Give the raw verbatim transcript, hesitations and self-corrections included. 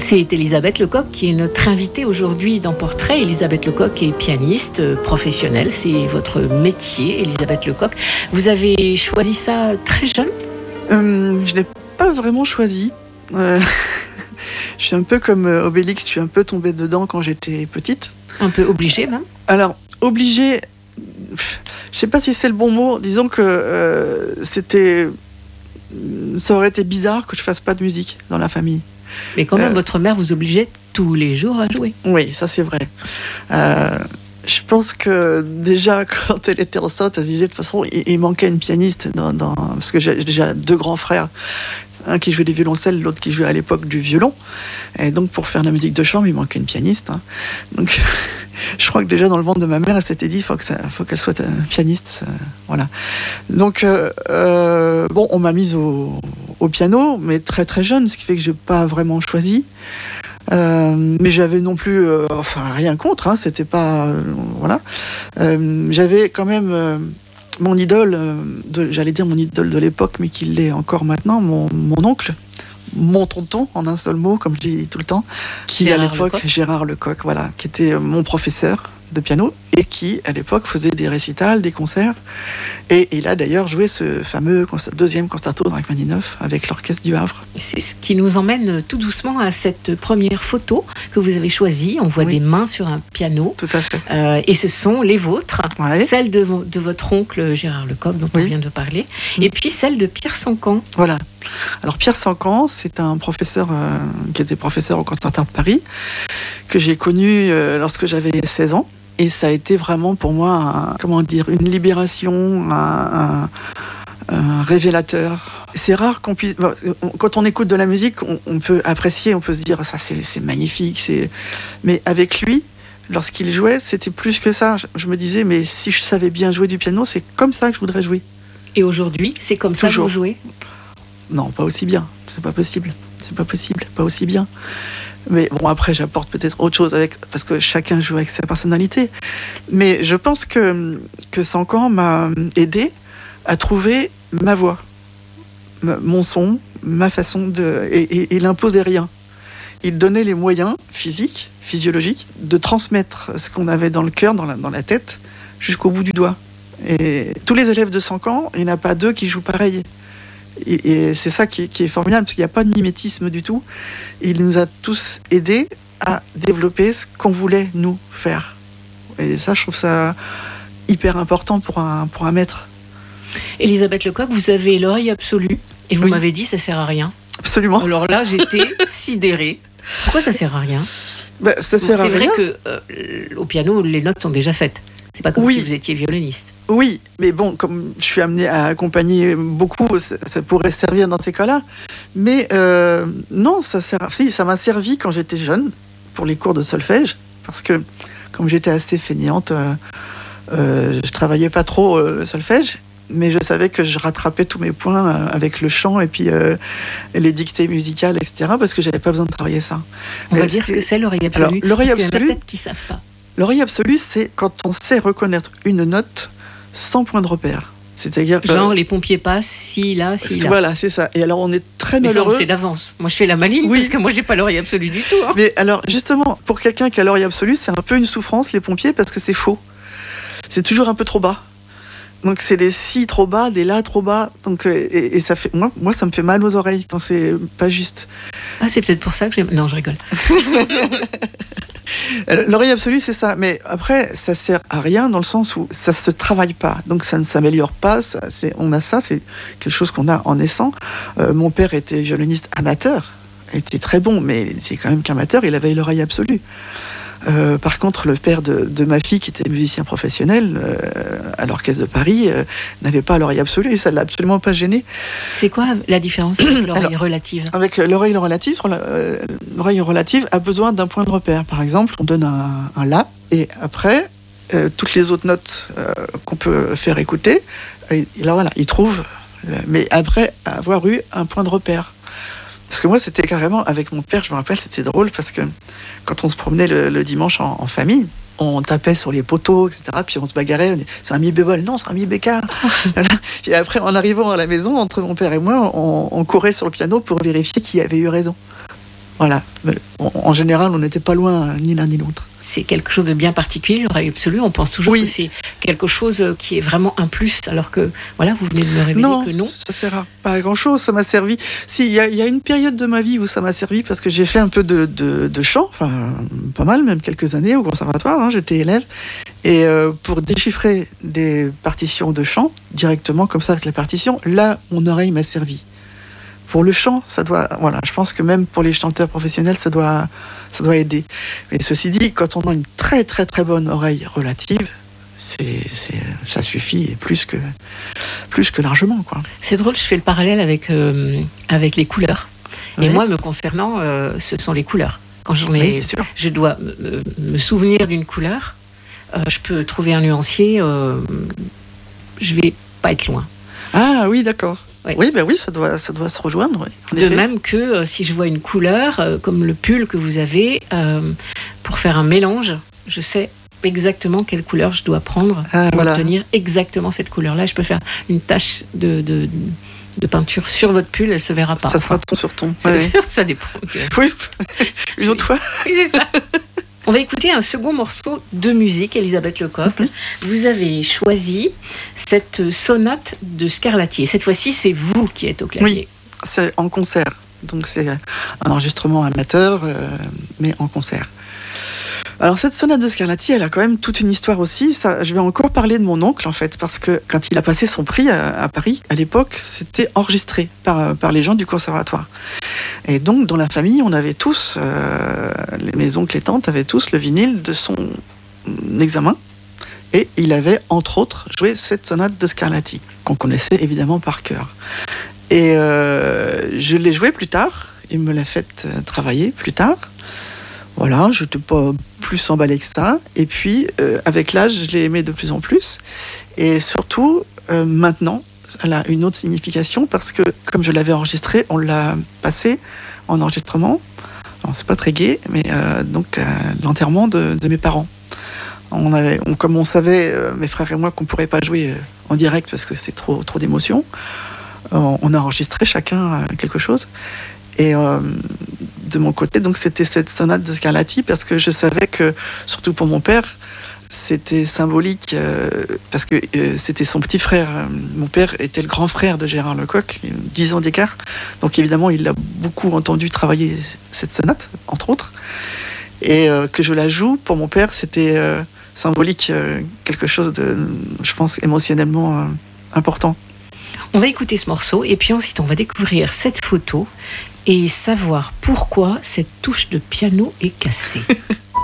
C'est Elisabeth Lecoq qui est notre invitée aujourd'hui dans Portrait. Elisabeth Lecoq est pianiste professionnelle, c'est votre métier, Elisabeth Lecoq. Vous avez choisi ça très jeune ? euh, Je ne l'ai pas vraiment choisi. Euh, je suis un peu comme Obélix, je suis un peu tombée dedans quand j'étais petite. Un peu obligée même ? Alors, obligée, je ne sais pas si c'est le bon mot. Disons que euh, c'était... ça aurait été bizarre que je ne fasse pas de musique dans la famille. Mais quand même, euh, votre mère vous obligeait tous les jours à jouer. Oui, ça c'est vrai. Euh, je pense que déjà, quand elle était enceinte, elle se disait de toute façon, il, il manquait une pianiste. Dans, dans, parce que j'ai déjà deux grands frères. Un qui jouait du violoncelle, l'autre qui jouait à l'époque du violon. Et donc, pour faire de la musique de chambre, il manquait une pianiste. Hein. Donc, je crois que déjà dans le ventre de ma mère, elle s'était dit, il faut, faut qu'elle soit pianiste. Euh, voilà. Donc, euh, euh, bon, on m'a mise au, au piano, mais très très jeune, ce qui fait que je n'ai pas vraiment choisi. Euh, mais j'avais non plus, euh, enfin, rien contre. Hein, c'était pas, euh, voilà. Euh, j'avais quand même... Euh, mon idole, euh, de, j'allais dire mon idole de l'époque, mais qui l'est encore maintenant, mon, mon oncle, mon tonton, en un seul mot, comme je dis tout le temps, qui Gérard à l'époque, Lecoq. Gérard Lecoq, voilà, qui était mon professeur de piano et qui, à l'époque, faisait des récitals, des concerts. Et il a d'ailleurs joué ce fameux concert, deuxième concerto de Rachmaninoff avec l'orchestre du Havre. C'est ce qui nous emmène tout doucement à cette première photo que vous avez choisie. On voit oui. des mains sur un piano. Tout à fait. Euh, et ce sont les vôtres, ouais. celles de, vo- de votre oncle Gérard Lecoq, dont oui. on vient de parler, mmh. et puis celle de Pierre Sancan. Voilà. Alors Pierre Sancan, c'est un professeur euh, qui était professeur au Conservatoire de Paris, que j'ai connu euh, lorsque j'avais seize ans. Et ça a été vraiment pour moi, un, comment dire, une libération, un, un, un révélateur. C'est rare qu'on puisse... Quand on écoute de la musique, on, on peut apprécier, on peut se dire, ça c'est, c'est magnifique. C'est... Mais avec lui, lorsqu'il jouait, c'était plus que ça. Je, je me disais, mais si je savais bien jouer du piano, c'est comme ça que je voudrais jouer. Et aujourd'hui, c'est comme ça Toujours. que vous jouez ? Non, pas aussi bien. C'est pas possible. C'est pas possible. Pas aussi bien. Mais bon, après, j'apporte peut-être autre chose avec, parce que chacun joue avec sa personnalité. Mais je pense que, que Sancan m'a aidé à trouver ma voix, mon son, ma façon de... Et, et il imposait rien. Il donnait les moyens physiques, physiologiques, de transmettre ce qu'on avait dans le cœur, dans la, dans la tête, jusqu'au bout du doigt. Et tous les élèves de Sancan, il n'y en a pas deux qui jouent pareil. Et, et c'est ça qui est, qui est formidable, parce qu'il n'y a pas de mimétisme du tout. Il nous a tous aidés à développer ce qu'on voulait, nous, faire. Et ça, je trouve ça hyper important pour un, pour un maître. Elisabeth Lecoq, vous avez l'oreille absolue, et vous oui. m'avez dit ça ne sert à rien. Absolument. Alors là, j'étais sidérée. Pourquoi ça ne sert à rien ? bah, ça sert bon, à C'est rien. vrai qu'au euh, piano, les notes sont déjà faites. C'est pas comme oui. si vous étiez violoniste. Oui, mais bon, comme je suis amenée à accompagner beaucoup, ça, ça pourrait servir dans ces cas-là. Mais euh, non, ça sert. Si, ça m'a servi quand j'étais jeune pour les cours de solfège, parce que comme j'étais assez fainéante, euh, euh, je travaillais pas trop euh, le solfège, mais je savais que je rattrapais tous mes points euh, avec le chant et puis euh, les dictées musicales, et cetera, parce que j'avais pas besoin de travailler ça. On mais va dire ce que c'est l'oreille absolue. Alors, l'oreille parce absolue. qu'il y en a peut-être qui savent pas. L'oreille absolue, c'est quand on sait reconnaître une note sans point de repère. C'est-à-dire genre euh, les pompiers passent, si, là, si, là. Voilà, c'est ça. Et alors on est très mais malheureux. Ça, on sait d'avance. Moi, je fais la maligne oui. parce que moi, j'ai pas l'oreille absolue du tout. Hein. Mais alors, justement, pour quelqu'un qui a l'oreille absolue, c'est un peu une souffrance, les pompiers, parce que c'est faux. C'est toujours un peu trop bas. Donc c'est des si trop bas, des la trop bas. Donc et, et ça fait moi, moi, ça me fait mal aux oreilles quand c'est pas juste. Ah, c'est peut-être pour ça que j'ai. Non, je rigole. L'oreille absolue, c'est ça. Mais après, ça sert à rien dans le sens où ça se travaille pas. Donc ça ne s'améliore pas. Ça, c'est, on a ça, c'est quelque chose qu'on a en naissant. Euh, mon père était violoniste amateur. Il était très bon, mais il était quand même qu'amateur. Il avait l'oreille absolue. Euh, par contre, le père de, de ma fille, qui était musicien professionnel euh, à l'Orchestre de Paris, euh, n'avait pas l'oreille absolue et ça ne l'a absolument pas gêné. C'est quoi la différence avec l'oreille Alors, relative ? Avec l'oreille relative, euh, l'oreille relative a besoin d'un point de repère. Par exemple, on donne un, un La et après, euh, toutes les autres notes euh, qu'on peut faire écouter, et, et là voilà, il trouve, mais après avoir eu un point de repère. Parce que moi, c'était carrément, avec mon père, je me rappelle, c'était drôle, parce que quand on se promenait le, le dimanche en, en famille, on tapait sur les poteaux, et cetera, puis on se bagarrait, on dit, c'est un mi bémol, non, c'est un mi bécard. Voilà. Puis après, en arrivant à la maison, entre mon père et moi, on, on courait sur le piano pour vérifier qui avait eu raison. Voilà. En, en général, on n'était pas loin, ni l'un ni l'autre. C'est quelque chose de bien particulier, l'oreille absolue. On pense toujours oui. que c'est quelque chose qui est vraiment un plus, alors que, voilà, vous venez de me révéler non, que non. ça sert à pas à grand-chose. Ça m'a servi. Si, il y, y a une période de ma vie où ça m'a servi parce que j'ai fait un peu de, de, de chant, enfin, pas mal, même quelques années au conservatoire. Hein, j'étais élève. Et euh, pour déchiffrer des partitions de chant, directement, comme ça, avec la partition, là, mon oreille m'a servi. Pour le chant, ça doit, voilà, je pense que même pour les chanteurs professionnels, ça doit, ça doit aider. Mais ceci dit, quand on a une très très très bonne oreille relative, c'est, c'est, ça suffit plus que, plus que largement, quoi. C'est drôle, je fais le parallèle avec, euh, avec les couleurs. Oui. Et moi, me concernant, euh, ce sont les couleurs. Quand j'en ai, oui, bien sûr. Je dois me, me souvenir d'une couleur, euh, je peux trouver un nuancier, euh, je vais pas être loin. Ah oui, d'accord. Oui, oui, ben oui, ça doit, ça doit se rejoindre. Oui, en de effet. même que euh, si je vois une couleur, euh, comme le pull que vous avez, euh, pour faire un mélange, je sais exactement quelle couleur je dois prendre ah, pour voilà. obtenir exactement cette couleur-là. Je peux faire une tache de, de, de peinture sur votre pull, elle ne se verra pas. Ça sera ton sur ton. Ça, ouais. ça dépend. Oui, une autre fois. Oui, c'est ça. On va écouter un second morceau de musique, Elisabeth Lecoq. Mm-hmm. Vous avez choisi cette sonate de Scarlatti. Cette fois-ci, c'est vous qui êtes au clavier. Oui, c'est en concert. Donc c'est un enregistrement amateur, euh, mais en concert. Alors cette sonate de Scarlatti, elle a quand même toute une histoire aussi. Ça, je vais encore parler de mon oncle en fait, parce que quand il a passé son prix à, à Paris, à l'époque, c'était enregistré par, par les gens du conservatoire. Et donc dans la famille, on avait tous, euh, mes oncles et tantes avaient tous le vinyle de son examen. Et il avait entre autres joué cette sonate de Scarlatti, qu'on connaissait évidemment par cœur. Et euh, je l'ai joué plus tard, il me l'a fait travailler plus tard. Voilà, je n'étais pas plus emballée que ça. Et puis, euh, avec l'âge, je l'ai aimé de plus en plus. Et surtout, euh, maintenant, elle a une autre signification parce que, comme je l'avais enregistré, on l'a passé en enregistrement. Alors, c'est pas très gai, mais euh, donc, euh, l'enterrement de, de mes parents. On avait, on, comme on savait, euh, mes frères et moi, qu'on ne pourrait pas jouer euh, en direct parce que c'est trop, trop d'émotions, euh, on a enregistré chacun euh, quelque chose. Et euh, de mon côté, donc c'était cette sonate de Scarlatti parce que je savais que, surtout pour mon père, c'était symbolique euh, parce que euh, c'était son petit frère. Mon père était le grand frère de Gérard Lecoq, dix ans d'écart. Donc évidemment, il a beaucoup entendu travailler cette sonate, entre autres. Et euh, que je la joue, pour mon père, c'était euh, symbolique, euh, quelque chose de, je pense, émotionnellement euh, important. On va écouter ce morceau et puis ensuite on va découvrir cette photo et savoir pourquoi cette touche de piano est cassée.